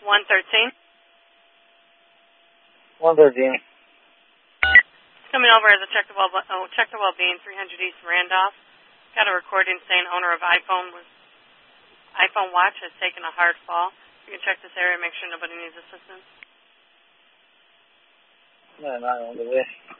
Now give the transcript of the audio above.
113. 113. Coming over as a check the well-being, 300 East Randolph. Got a recording saying owner of iPhone watch has taken a hard fall. You can check this area, make sure nobody needs assistance. No, not on the way.